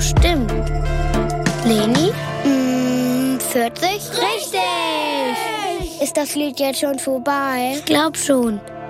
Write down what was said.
stimmt. Leni? 40? Richtig! Ist das Lied jetzt schon vorbei? Ich glaub schon.